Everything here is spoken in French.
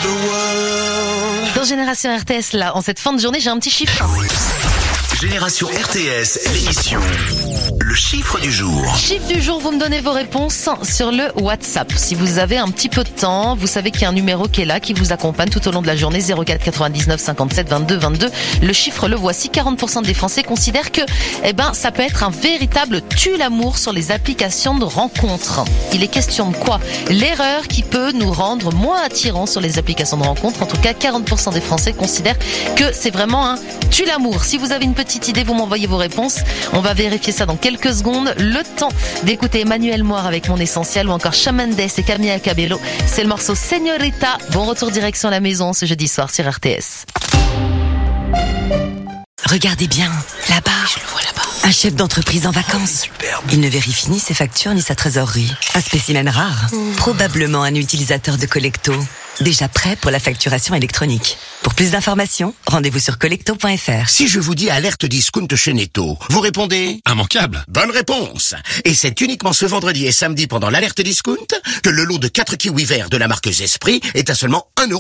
Dans Génération RTS, là, en cette fin de journée, j'ai un petit chiffre. Génération RTS, l'émission. Le chiffre du jour. Chiffre du jour, vous me donnez vos réponses sur le WhatsApp. Si vous avez un petit peu de temps, vous savez qu'il y a un numéro qui est là, qui vous accompagne tout au long de la journée, 04 99 57 22 22. Le chiffre, le voici, 40% des Français considèrent que, ça peut être un véritable tue-l'amour sur les applications de rencontres. Il est question de quoi? L'erreur qui peut nous rendre moins attirants sur les applications de rencontres. En tout cas, 40% des Français considèrent que c'est vraiment un tue-l'amour. Si vous avez une petite idée, vous m'envoyez vos réponses. On va vérifier ça dans quelques secondes. Le temps d'écouter Emmanuel Moire avec Mon Essentiel ou encore Shawn Mendes et Camila Cabello. C'est le morceau Señorita. Bon retour direction la maison ce jeudi soir sur RTS. Regardez bien, là-bas. Je le vois là-bas. Un chef d'entreprise en vacances. Superbe. Il ne vérifie ni ses factures ni sa trésorerie. Un spécimen rare. Probablement un utilisateur de Collecto. Déjà prêt pour la facturation électronique. Pour plus d'informations, rendez-vous sur collecto.fr. Si je vous dis alerte discount chez Netto, vous répondez Immanquable. bonne réponse. Et c'est uniquement ce vendredi et samedi pendant l'alerte discount que le lot de 4 kiwis verts de la marque Zesprit est à seulement 1 €.